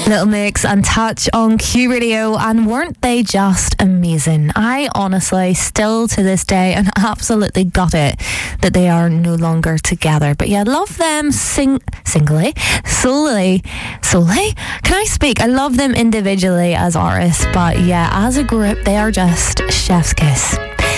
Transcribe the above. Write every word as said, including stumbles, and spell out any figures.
Little Mix and Touch on Q Radio, and weren't they just amazing? I honestly, still to this day, and absolutely got it that they are no longer together. But yeah, love them sing singly, solely, solely. Can I speak? I love them individually as artists, but yeah, as a group, they are just chef's kiss.